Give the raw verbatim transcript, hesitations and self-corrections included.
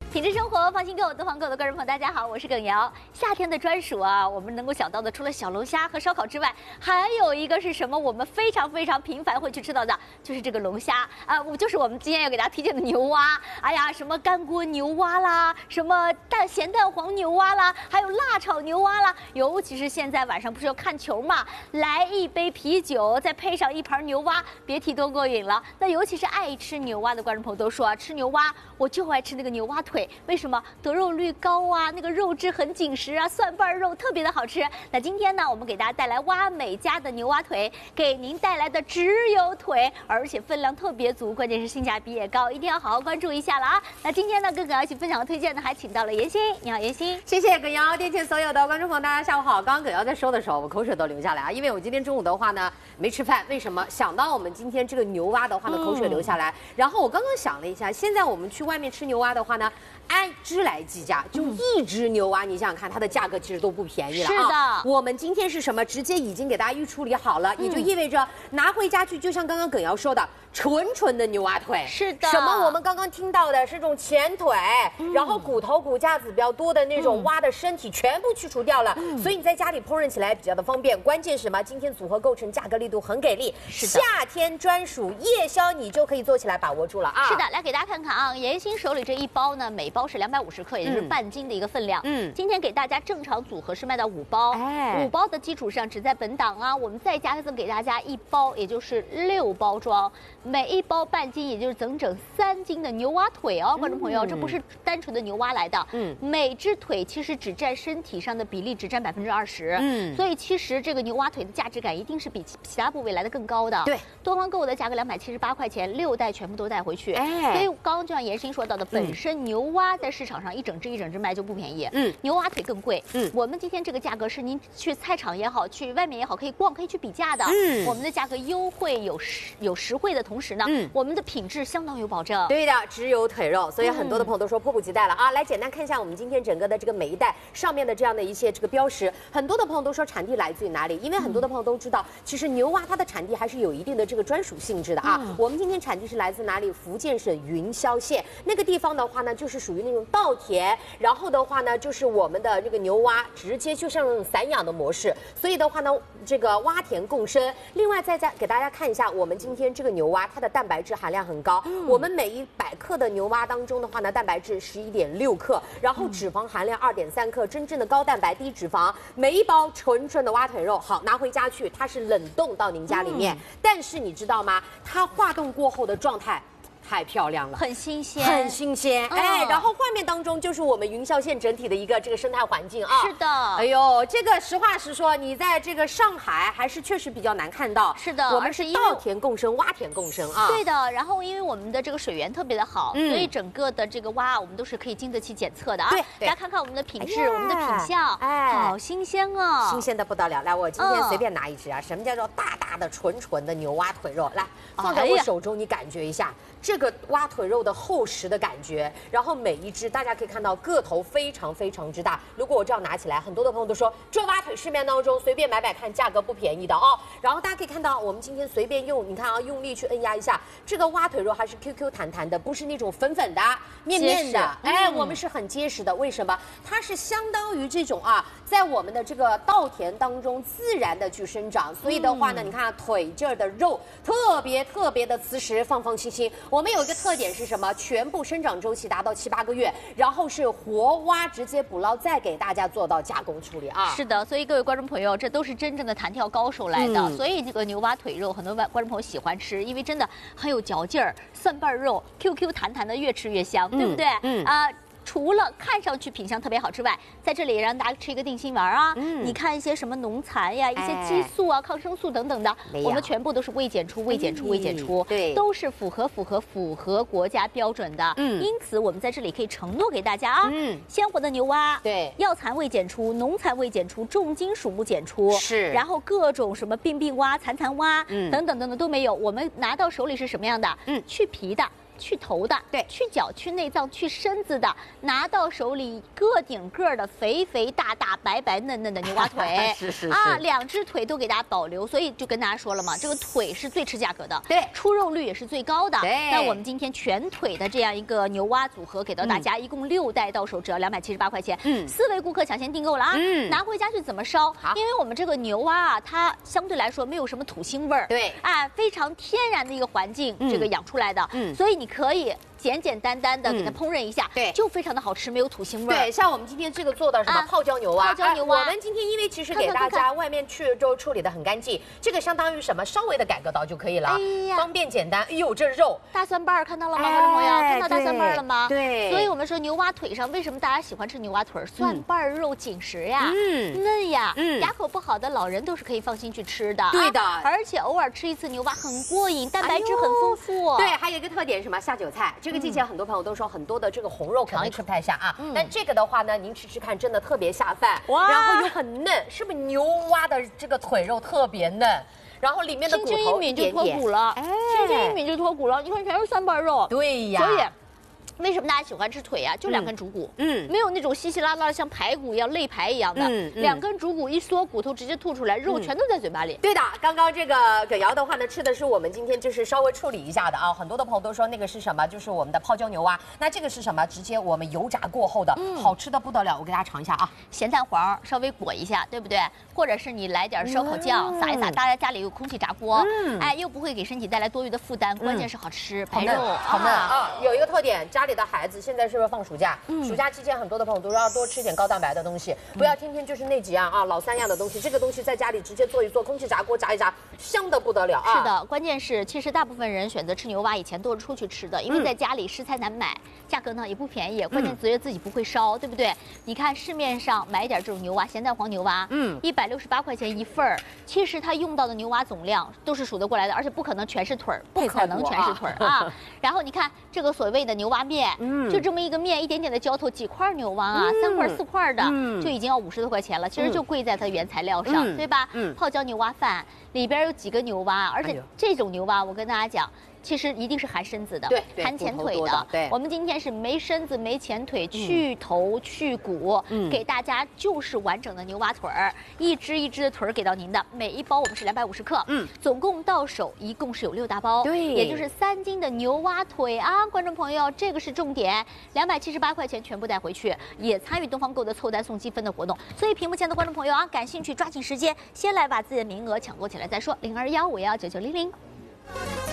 品质生活，放心购，多方购的观众朋友，大家好，我是耿瑶。夏天的专属啊，我们能够想到的，除了小龙虾和烧烤之外，还有一个是什么？我们非常非常频繁会去吃到的，就是这个龙虾啊，我就是我们今天要给大家推荐的牛蛙。哎呀，什么干锅牛蛙啦，什么蛋咸蛋黄牛蛙啦，还有辣炒牛蛙啦。尤其是现在晚上不是要看球嘛，来一杯啤酒，再配上一盘牛蛙，别提多过瘾了。那尤其是爱吃牛蛙的观众朋友都说啊，吃牛蛙我就爱吃那个牛蛙腿。为什么？得肉率高啊，那个肉质很紧实啊，蒜瓣肉特别的好吃。那今天呢，我们给大家带来蛙美家的牛蛙腿，给您带来的只有腿，而且分量特别足，关键是性价比也高，一定要好好关注一下了啊！那今天呢，跟耿瑶一起分享和推荐的，还请到了妍心。你好，妍心。 谢谢耿瑶，电前所有的观众朋友，大家下午好。刚刚耿瑶在说的时候，我口水都流下来啊，因为我今天中午的话呢没吃饭，为什么？想到我们今天这个牛蛙的话呢，口水流下来。嗯、然后我刚刚想了一下，现在我们去外面吃牛蛙的话呢，按只来计价，就一只牛蛙，你想想看，它的价格其实都不便宜了啊。 是的， 我们今天是什么？直接已经给大家预处理好了，嗯、也就意味着拿回家去，就像刚刚耿瑶说的，纯纯的牛蛙腿。 是的， 什么？我们刚刚听到的是这种前腿，嗯、然后骨头骨架子比较多的那种蛙的身体全部去除掉了，嗯、所以你在家里烹饪起来比较的方便。关键是什么？今天组合构成，价格力度很给力， 是的， 夏天专属夜宵，你就可以做起来，把握住了啊！ 是的，来给大家看看啊，妍心手里这一包呢，每包是两百五十克，也就是半斤的一个分量。嗯，今天给大家正常组合是卖到五包，哎，五包的基础上，只在本档啊，我们再加赠给大家一包，也就是六包装，每一包半斤，也就是整整三斤的牛蛙腿哦，观众朋友，这不是单纯的牛蛙来的，嗯，每只腿其实只占身体上的比例只占百分之二十，嗯，所以其实这个牛蛙腿的价值感一定是比其他部位来的更高的。对，多方购的价格两百七十八块钱，六袋全部都带回去，哎，所以刚刚就像妍心说到的，本身牛蛙在市场上一整只一整只卖就不便宜，嗯，牛蛙腿更贵，嗯，我们今天这个价格是您去菜场也好，去外面也好，可以逛，可以去比价的，嗯，我们的价格优惠有实有实惠的同时呢，嗯，我们的品质相当有保证。 对的，只有腿肉，所以很多的朋友都说迫不及待了啊！来简单看一下我们今天整个的这个每一袋上面的这样的一些这个标识，很多的朋友都说产地来自于哪里？因为很多的朋友都知道，其实牛蛙它的产地还是有一定的这个专属性质的啊。嗯、我们今天产地是来自哪里？福建省云霄县那个地方的话呢，就是属于那种稻田，然后的话呢，就是我们的这个牛蛙直接就像那种散养的模式，所以的话呢，这个蛙田共生。另外再再给大家看一下，我们今天这个牛蛙它的蛋白质含量很高，嗯、我们每一百克的牛蛙当中的话呢，蛋白质十一点六克，然后脂肪含量二点三克，真正的高蛋白低脂肪。每一包纯纯的蛙腿肉，好拿回家去，它是冷冻到您家里面，嗯、但是你知道吗？它化冻过后的状态太漂亮了， 很新鲜， 很新鲜，哦、哎，然后画面当中就是我们云霄县整体的一个这个生态环境啊。 是的， 哎呦，这个实话实说，你在这个上海还是确实比较难看到。 是的， 我们是稻田共生，蛙田共生啊。 对的，然后因为我们的这个水源特别的好，嗯、所以整个的这个蛙我们都是可以经得起检测的啊。对，大家看看我们的品质，哎、我们的品相，哎，好新鲜啊， 新鲜的不得了。来，我今天随便拿一只啊，嗯、什么叫做大大的纯纯的牛蛙腿肉？来，放在我手中，你感觉一下。这个蛙腿肉的厚实的感觉，然后每一只大家可以看到个头非常非常之大。如果我这样拿起来，很多的朋友都说这蛙腿市面当中随便买买看，价格不便宜的哦。然后大家可以看到，我们今天随便用，你看啊，用力去摁压一下，这个蛙腿肉还是 Q Q 弹弹的，不是那种粉粉的、面面的。哎，嗯、我们是很结实的。为什么？它是相当于这种啊，在我们的这个稻田当中自然的去生长，所以的话呢，嗯、你看、啊、腿这儿的肉特别特别的瓷实，放放心心。我们有一个特点是什么？全部生长周期达到七八个月，然后是活蛙直接捕捞，再给大家做到加工处理啊。 是的，所以各位观众朋友，这都是真正的弹跳高手来的。嗯、所以这个牛蛙腿肉，很多观众朋友喜欢吃，因为真的很有嚼劲儿，蒜瓣肉 Q Q 弹弹的，越吃越香，嗯、对不对？嗯啊。呃除了看上去品相特别好之外，在这里也让大家吃一个定心丸啊！嗯，你看一些什么农残呀、一些激素啊、哎、抗生素等等的，我们全部都是未检出、未检出、未检出，对，都是符合、符合、符合国家标准的。嗯，因此我们在这里可以承诺给大家啊，嗯，鲜活的牛蛙， 对， 药残未检出、农残未检出、重金属不检出， 是， 然后各种什么病病蛙、残残蛙，嗯，等等等等都没有。我们拿到手里是什么样的？嗯，去皮的。 去头的， 对， 去脚、去内脏、去身子的，拿到手里个顶个的肥肥大大、白白嫩嫩的牛蛙腿， 是是是啊，两只腿都给大家保留，所以就跟大家说了嘛，这个腿是最吃价格的， 对， 出肉率也是最高的。 对， 那我们今天全腿的这样一个牛蛙组合给到大家，嗯、一共六袋到手，只要两百七十八块钱，嗯，四位顾客抢先订购了啊，嗯，拿回家去怎么烧？好，因为我们这个牛蛙啊，它相对来说没有什么土腥味儿， 对， 啊，非常天然的一个环境，嗯、这个养出来的，嗯，所以你可以简简单单的给它烹饪一下，嗯、对，就非常的好吃，没有土腥味儿。 对，像我们今天这个做的什么、啊、泡椒牛蛙， 泡椒牛蛙、 哎，我们今天因为其实给大家外面去都处理的很干净，这个相当于什么，稍微的改个刀就可以了，哎呀，方便简单。哎呦，这肉大蒜瓣看到了吗，观众朋友？看到大蒜瓣了吗？ 对， 所以我们说牛蛙腿上为什么大家喜欢吃牛蛙腿？蒜瓣肉紧实呀，嗯，嫩呀，嗯，牙口不好的老人都是可以放心去吃的。 对的， 而且偶尔吃一次牛蛙很过瘾，蛋白质很丰富。 对，还有一个特点什么？下酒菜，这个季节很多朋友都说很多的这个红肉可能吃不太下啊，但这个的话呢，您吃吃看，真的特别下饭，然后又很嫩，是不是牛蛙的这个腿肉特别嫩？然后里面的骨头一抿就脱骨了，哎，轻轻一抿就脱骨了，你看全是蒜瓣肉。 对呀， 所以为什么大家喜欢吃腿呀、啊？就两根主骨，嗯，没有那种稀稀拉拉的像排骨一样肋排一样的，嗯嗯、两根主骨一缩，骨头直接吐出来，肉全都在嘴巴里。 对的，刚刚这个葛瑶的话呢，吃的是我们今天就是稍微处理一下的啊，很多的朋友都说那个是什么，就是我们的泡椒牛蛙。那这个是什么？直接我们油炸过后的，嗯、好吃的不得了，我给大家尝一下啊， 咸蛋黄稍微裹一下，对不对？或者是你来点烧烤酱、嗯、撒一撒，大家家里有空气炸锅，嗯、哎，又不会给身体带来多余的负担，关键是好吃，排肉， 好嫩啊！有一个特点，家里的孩子现在是不是放暑假？嗯，暑假期间很多的朋友都要多吃点高蛋白的东西，不要天天就是那几样啊老三样的东西。这个东西在家里直接做一做，空气炸锅炸一炸，香的不得了啊！ 是的，关键是其实大部分人选择吃牛蛙以前都是出去吃的，因为在家里食材难买，价格呢也不便宜，关键觉得自己不会烧，对不对？你看市面上买点这种牛蛙，咸蛋黄牛蛙，嗯，一百六十八块钱一份儿，其实它用到的牛蛙总量都是数得过来的，而且不可能全是腿儿，不可能全是腿儿啊。然后你看这个所谓的牛蛙面，嗯，就这么一个面，一点点的浇头，几块牛蛙啊，嗯、三块四块的，嗯、就已经要五十多块钱了。其实就贵在它原材料上，嗯、对吧？嗯，泡椒牛蛙饭里边有几个牛蛙，而且这种牛蛙，我跟大家讲。其实一定是含身子的， 对， 含前腿的。 对， 我们今天是没身子、没前腿，去头去骨，嗯、给大家就是完整的牛蛙腿儿，一只一只的腿儿给到您的。每一包我们是两百五十克，嗯，总共到手一共是有六大包， 对， 也就是三斤的牛蛙腿啊，观众朋友，这个是重点，两百七十八块钱全部带回去，也参与东方购的凑单送积分的活动。所以屏幕前的观众朋友啊，感兴趣抓紧时间，先来把自己的名额抢过起来再说，零二幺五幺九九零零。